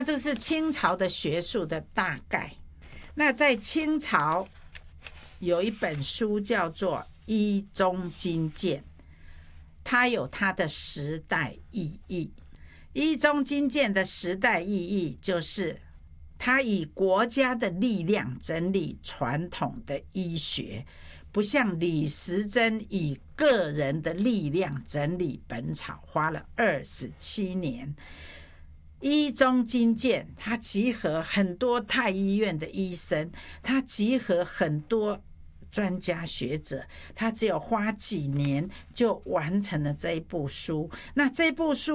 这是清朝的学术的大概。那在清朝有一本书叫做《医宗金鉴》，它有它的时代意义。医宗金鉴的时代意义就是它以国家的力量整理传统的医学，不像李时珍以个人的力量整理本草，花了27年。医宗金鉴它集合很多太医院的医生，它集合很多专家学者，他只有花几年就完成了这一部书。那这部书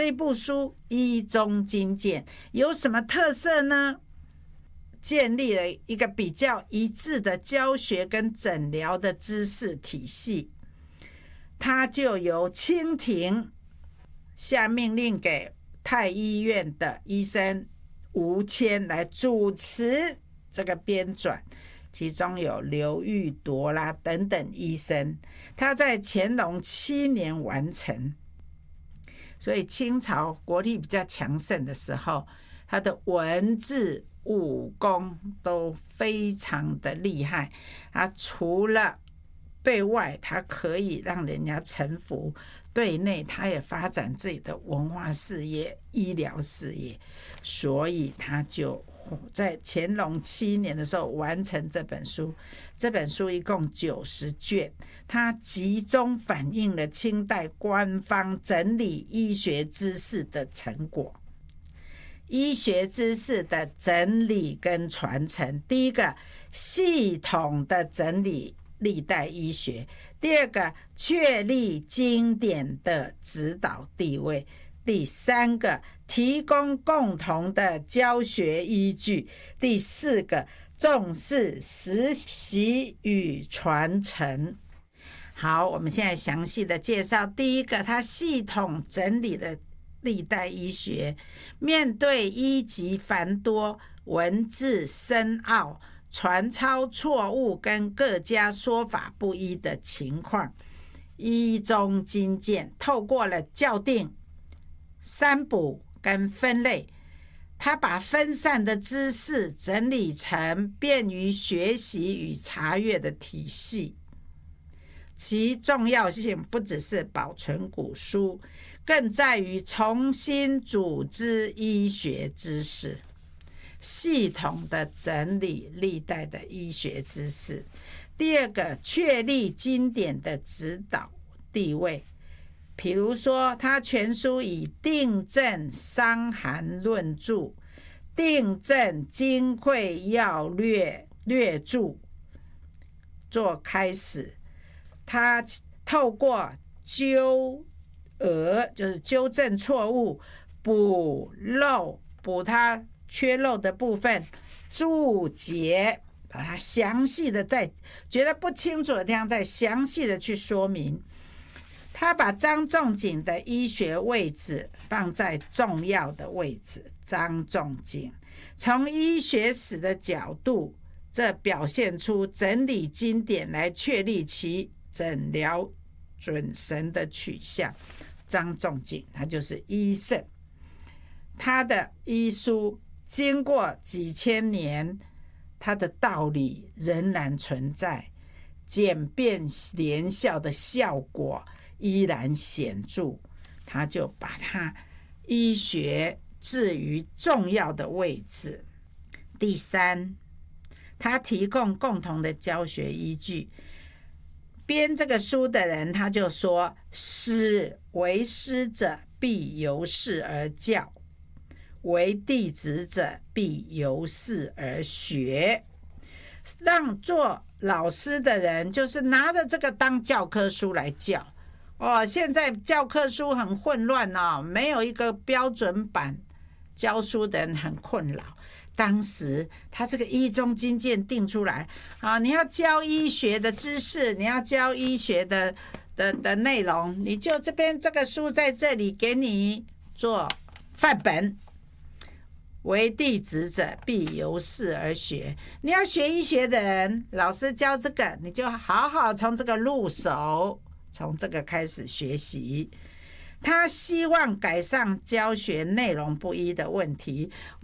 《医宗金鉴》有什么特色呢？建立了一个比较一致的教学跟诊疗的知识体系。它就由清廷下命令给太医院的医生吴谦来主持这个编纂，其中有刘玉铎啦等等医生。他在乾隆7年完成，所以清朝国力比较强盛的时候，他的文字武功都非常的厉害。他除了对外他可以让人家臣服，对内他也发展自己的文化事业、医疗事业，所以他就在乾隆7年的时候完成这本书。这本书一共90卷，它集中反映了清代官方整理医学知识的成果。医学知识的整理跟传承，第一个，系统的整理历代医学；第二个，确立经典的指导地位；第三个，提供共同的教学依据；第四个，重视实习与传承。好，我们现在详细的介绍第一个，它系统整理的历代医学。面对医籍繁多、文字深奥、传抄错误跟各家说法不一的情况，医宗金鉴透过了校订、删补跟分类，他把分散的知识整理成便于学习与查阅的体系。其重要性不只是保存古书，更在于重新组织医学知识，系统的整理历代的医学知识。第二个，确立经典的指导地位。比如说，他全书以定症伤寒论著、定症经会要略著做开始。他透过纠讹，就是纠正错误，补他缺漏的部分，注解，把它详细的在觉得不清楚的地方再详细的去说明。他把张仲景的医学位置放在重要的位置。张仲景从医学史的角度，这表现出整理经典来确立其诊疗准绳的取向。张仲景他就是医圣，他的医书经过几千年，他的道理仍然存在，简便连效的效果依然显著。他就把他医学置于重要的位置。第三，他提供共同的教学依据。编这个书的人他就说，师为师者必由是而教，为弟子者必由是而学。让做老师的人就是拿着这个当教科书来教。现在教科书很混乱没有一个标准版，教书的人很困扰。当时他这个医宗金鉴定出来你要教医学的知识，你要教医学的内容，你就这边这个书在这里给你做范本。为弟子者必由是而学。你要学医学的人，老师教这个，你就好好从这个入手，从这个开始学习。他希望改善教学内容不一的问题，